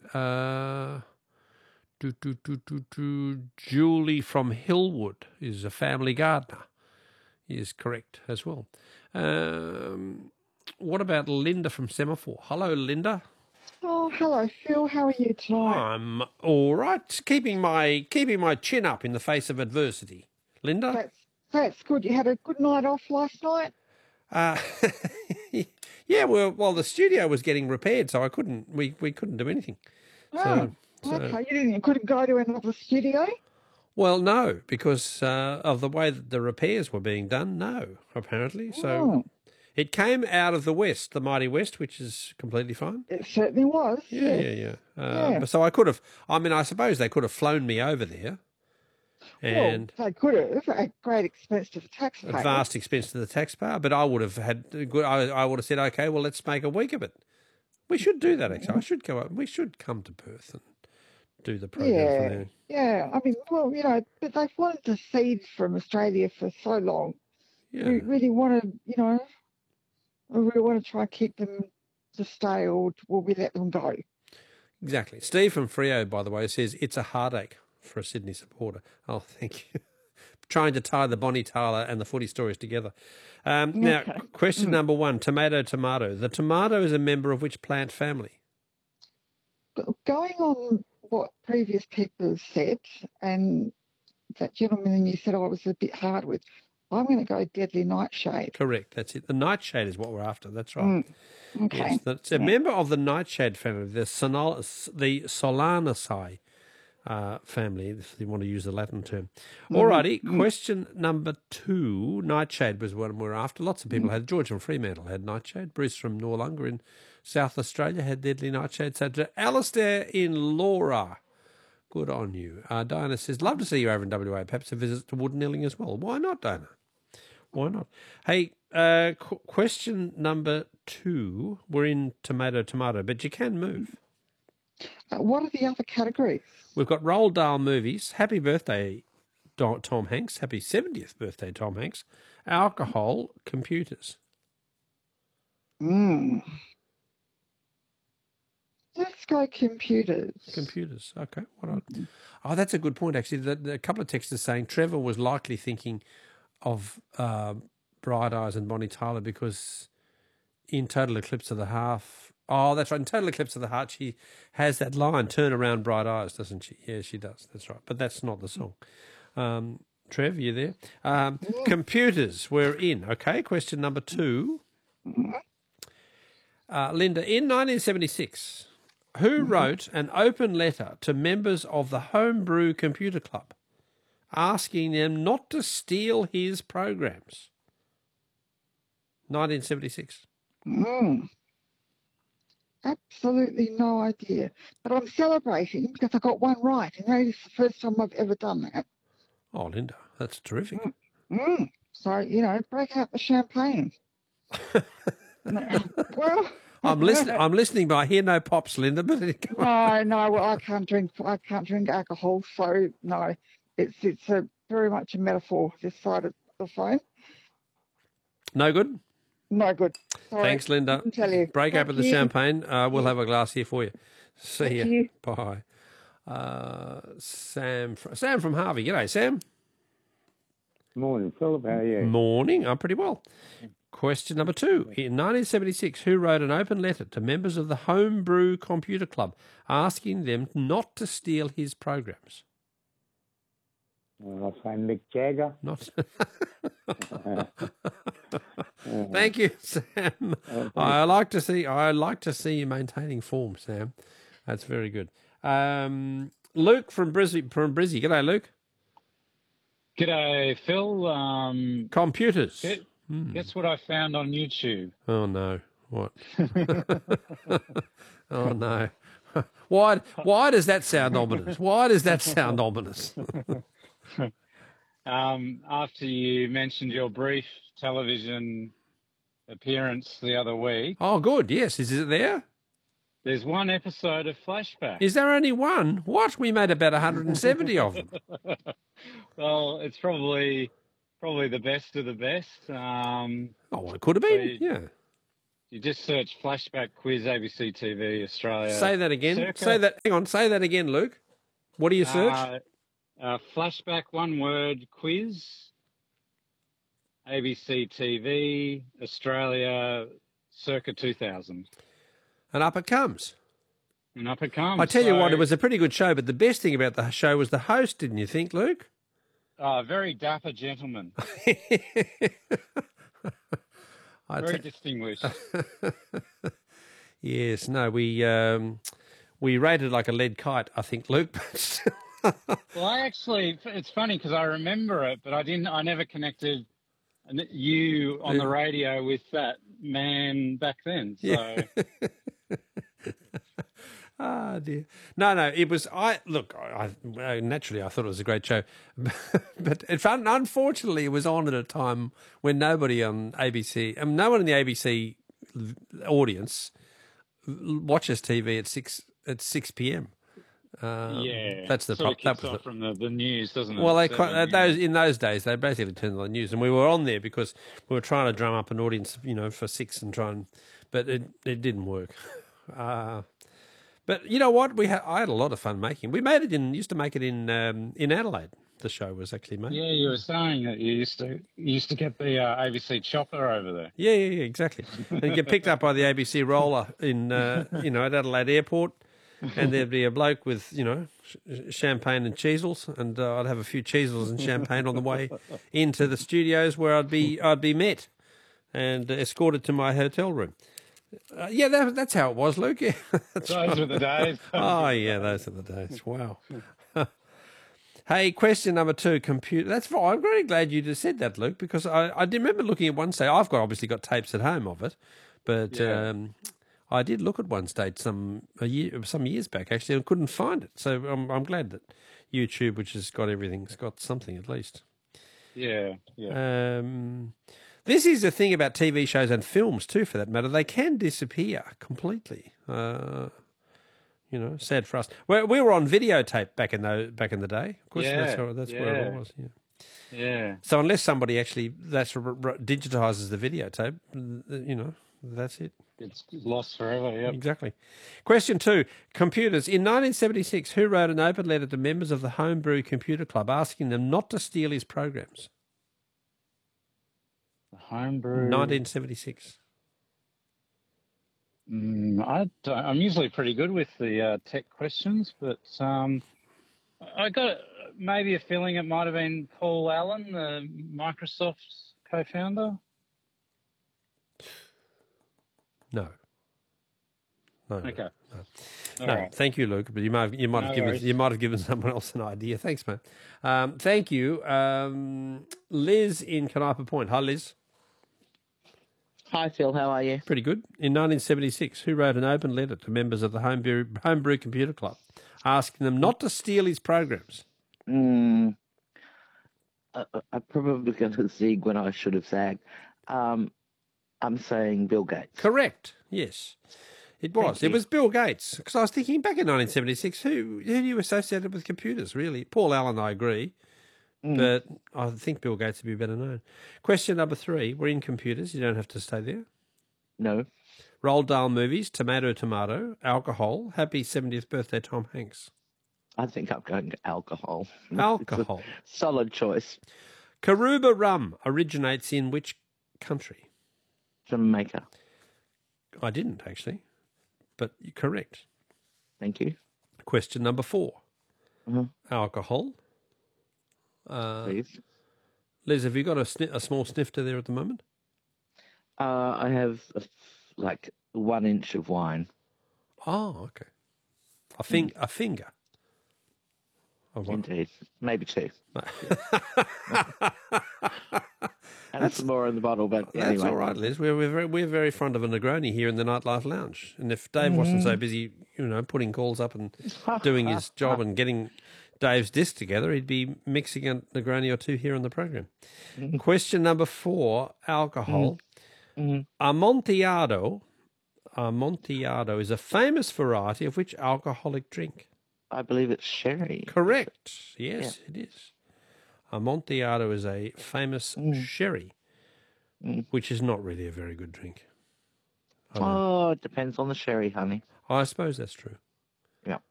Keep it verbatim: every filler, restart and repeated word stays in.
Uh, do, do, do, do, do. Julie from Hillwood is a family gardener. Is correct as well. Um, what about Linda from Semaphore? Hello, Linda. Oh, hello, Phil. How are you tonight? I'm all right. Keeping my keeping my chin up in the face of adversity. Linda? That's that's good. You had a good night off last night? Uh, yeah, well, well, the studio was getting repaired, so I couldn't. We, we couldn't do anything. Oh, So, so, okay. You didn't. You couldn't go to another studio? well, no, because uh, of the way that the repairs were being done. No, apparently. So Oh, it came out of the West, the mighty West, which is completely fine. it certainly was. Yeah, Yes. yeah, yeah. Uh, Yeah. but so I could have. I mean, I suppose they could have flown me over there, and Well, they could have at great expense to the taxpayer. at vast expense to the taxpayer. But I would have had good. I, I would have said, okay, well, let's make a week of it. We should do that. Actually, I should go up. We should come to Perth and do the program from Yeah, there. yeah. I mean, well, you know, but they've wanted to seed from Australia for so long. We Yeah, really want to, you know, we really want to try and keep them to stay, or will we let them go? exactly. Steve from Freo, by the way, says it's a heartache for a Sydney supporter. Oh, thank you. Trying to tie the Bonnie Tyler and the footy stories together. Um, now, Okay. question number one, tomato, tomato. The tomato is a member of which plant family? Going on what previous people have said, and that gentleman in you said I was a bit hard with, I'm going to go deadly nightshade. Correct. That's it. The nightshade is what we're after. That's right. Mm, okay. Yes, that's a member of the nightshade family, the Sonal, the Solanaceae uh, family, if you want to use the Latin term. Alrighty, Mm-hmm. question number two. Nightshade was what we're after. Lots of people had. George from Fremantle had nightshade. Bruce from Noarlunga in South Australia had deadly nightshade. So to Alistair in Laura, good on you. Uh, Diana says, love to see you over in W A. Perhaps a visit to Woodnilling as well. Why not, Diana? Why not? Hey, uh, qu- question number two. We're in tomato, tomato, but you can move. Uh, what are the other categories? We've got Roald Dahl movies. Happy birthday, Do- Tom Hanks. Happy seventieth birthday, Tom Hanks. Alcohol, computers. Mm. Let's go computers. Computers. Okay. What I, oh, that's a good point, actually. The, the, a couple of texts are saying Trevor was likely thinking of uh, Bright Eyes and Bonnie Tyler because in Total Eclipse of the Half, oh, that's right, in Total Eclipse of the Heart, she has that line, turn around bright eyes, doesn't she? Yeah, she does, that's right, but that's not the song. Um, Trev, you there? Um, computers, we're in, okay, question number two. Uh, Linda, in nineteen seventy-six, who wrote an open letter to members of the Homebrew Computer Club asking them not to steal his programs? nineteen seventy-six. Mm. Absolutely no idea. But I'm celebrating because I got one right. And that is the first time I've ever done that. Oh, Linda, that's terrific. Mm. So, you know, break out the champagne. Well, I'm listening. I'm listening, but I hear no pops, Linda. But no, no, well, I can't drink. I can't drink alcohol, so no, it's it's a very much a metaphor. This side of the phone, no good. no good. Sorry, Thanks, Linda. didn't tell you. Break Thank open the you. champagne. Uh, we'll have a glass here for you. See Thank ya. you. Bye. Uh, Sam. Fr- Sam from Harvey. G'day, Sam. Morning, Philip. How are you? Morning. I'm pretty well. Question number two. In nineteen seventy-six, who wrote an open letter to members of the Homebrew Computer Club asking them not to steal his programs? Well, I'll say Mick Jagger. Not. Thank you, Sam. I like to see. I like to see you maintaining form, Sam. That's very good. Um, Luke from Brizzy. From Brizzy. G'day, Luke. G'day, Phil. Um, Computers. guess, Hmm. guess what I found on YouTube? Oh no! What? Oh no! Why? Why does that sound ominous? Why does that sound ominous? Um, after you mentioned your brief television appearance the other week, Oh, good. Yes. Is it there? there's one episode of Flashback. Is there only one? What? We made about one hundred seventy of them. Well, it's probably probably the best of the best. Um, Oh, well, it could have been. So- Yeah. You just search flashback quiz A B C T V Australia. Say that again. Circa, Say that. Hang on. Say that again, Luke. What do you search? Uh, uh, flashback one word quiz. A B C T V Australia circa two thousand. And up it comes. And up it comes. I tell you So, what, it was a pretty good show, but the best thing about the show was the host, didn't you think, Luke? uh, very dapper gentleman. I Very t- distinguished. yes, no, we um, we rated like a lead kite, I think, Luke. Well, I actually, it's funny because I remember it, but I didn't, I never connected you on the radio with that man back then. So. Yeah. Ah, dear. No, no, it was, I, look, I, I naturally I thought it was a great show, but it, unfortunately it was on at a time when nobody on A B C, um, no one in the A B C audience watches T V at six, at six p.m. Um, yeah, that's the sort of that kicks was off the, from the, the news, doesn't it? well, they Seven quite, uh, those news. in those days they basically turned on the news, and we were on there because we were trying to drum up an audience, you know, for six and try and, but it it didn't work. Uh, but you know what? We had I had a lot of fun making. We made it in used to make it in um, in Adelaide. The show was actually made. Yeah, you were saying that you used to you used to get the uh, A B C chopper over there. Yeah, yeah, yeah, exactly. And get picked up by the A B C roller in uh, you know at Adelaide Airport. And there'd be a bloke with, you know, sh- champagne and cheesels, and uh, I'd have a few cheesels and champagne on the way into the studios where I'd be I'd be met and escorted to my hotel room. Uh, yeah, that, that's how it was, Luke. Yeah, that's Those right. were the days. Oh, yeah, those are the days. Wow. Hey, question number two, computer. That's fine. I'm very glad you just said that, Luke, because I, I did remember looking at one stage. I've got obviously got tapes at home of it, but Yeah. um, I did look at one stage some a year, some years back actually, and couldn't find it. So I'm I'm glad that YouTube, which has got everything, has got something at least. Yeah, yeah. Um, this is the thing about T V shows and films too, for that matter. They can disappear completely. Uh, you know, sad for us. We, we were on videotape back in the back in the day. Of course, Yeah, that's how, that's where it yeah. was. Yeah. Yeah. So unless somebody actually that's r- r- digitizes the videotape, you know, that's it. It's lost forever, yep. Exactly. Question two, computers. In nineteen seventy-six, who wrote an open letter to members of the Homebrew Computer Club asking them not to steal his programs? Homebrew. nineteen seventy-six. Mm, I don't, I'm usually pretty good with the uh, tech questions, but um, I got maybe a feeling it might have been Paul Allen, the Microsoft co-founder. No. No. Okay. No. All No, right. thank you, Luke. But you might have, you might No have given worries. you might have given someone else an idea. Thanks, man. Um, thank you, um, Liz in Canopa Point. Hi, Liz. Hi, Phil. How are you? Pretty good. In nineteen seventy-six, who wrote an open letter to members of the Homebrew, Homebrew Computer Club, asking them not to steal his programs? Mm, I, I'm probably going to zig when I should have zagged. Um, I'm saying Bill Gates. Correct. Yes, it was. Thank It you. was Bill Gates. Because I was thinking back in nineteen seventy-six, who who do you associate with computers? Really, Paul Allen, I agree. Mm. But I think Bill Gates would be better known. Question number three. We're in computers. You don't have to stay there. No. Roald Dahl movies, Tomato, Tomato, alcohol, happy seventieth birthday, Tom Hanks. I think I'm going to alcohol. Alcohol. It's a solid choice. Karuba rum originates in which country? Jamaica. I didn't, actually. But you're correct. Thank you. Question number four. Mhm. Alcohol. Uh, Please. Liz, have you got a, sni- a small snifter there at the moment? Uh, I have a f like one inch of wine. Oh, okay. A, fing- a finger. Oh, what? Indeed. Maybe two. And some more in the bottle, but That's anyway. all right, Liz. We're, we're, very, we're very fond of a Negroni here in the Nightlife Lounge. And if Dave wasn't so busy, you know, putting calls up and doing his job and getting Dave's disc together, he'd be mixing a Negroni or two here on the program. Question number four, alcohol. Mhm. Amontillado, Amontillado is a famous variety of which alcoholic drink? I believe it's sherry. Correct. Yes, it is. Amontillado is a famous sherry, Mm. which is not really a very good drink. I, don't know. Oh, it depends on the sherry, honey. I suppose that's true. Yeah.